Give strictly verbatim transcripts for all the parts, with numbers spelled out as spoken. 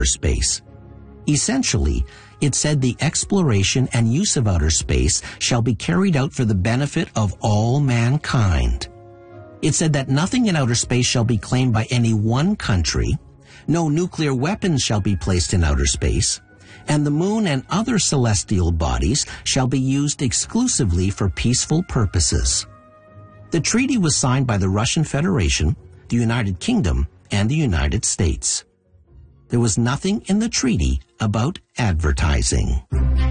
space. Essentially, it said the exploration and use of outer space shall be carried out for the benefit of all mankind. It said that nothing in outer space shall be claimed by any one country, no nuclear weapons shall be placed in outer space, and the moon and other celestial bodies shall be used exclusively for peaceful purposes. The treaty was signed by the Russian Federation, the United Kingdom, and the United States. There was nothing in the treaty about advertising.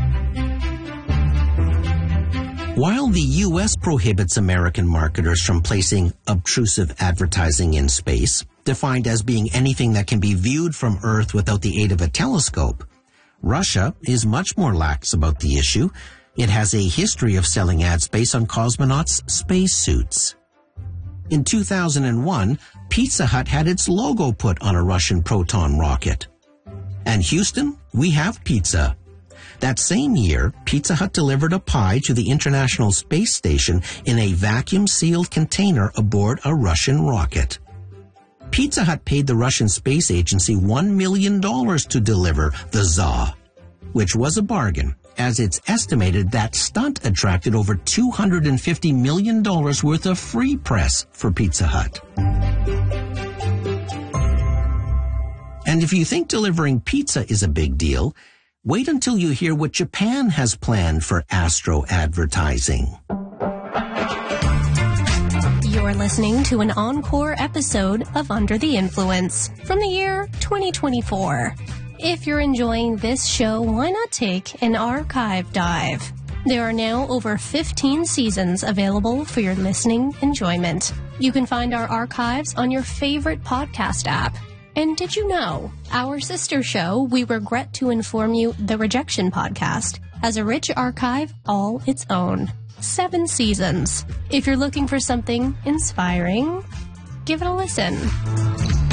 While the U S prohibits American marketers from placing obtrusive advertising in space, defined as being anything that can be viewed from Earth without the aid of a telescope, Russia is much more lax about the issue. It has a history of selling ads based on cosmonauts' spacesuits. In two thousand one, Pizza Hut had its logo put on a Russian Proton rocket. And Houston, we have pizza. That same year, Pizza Hut delivered a pie to the International Space Station in a vacuum-sealed container aboard a Russian rocket. Pizza Hut paid the Russian Space Agency one million dollars to deliver the Z A, which was a bargain, as it's estimated that stunt attracted over two hundred fifty million dollars worth of free press for Pizza Hut. And if you think delivering pizza is a big deal, wait until you hear what Japan has planned for astro advertising. You're listening to an encore episode of Under the Influence from the year twenty twenty-four. If you're enjoying this show, why not take an archive dive? There are now over fifteen seasons available for your listening enjoyment. You can find our archives on your favorite podcast app. And did you know, our sister show, We Regret to Inform You, The Rejection Podcast, has a rich archive all its own. Seven seasons. If you're looking for something inspiring, give it a listen.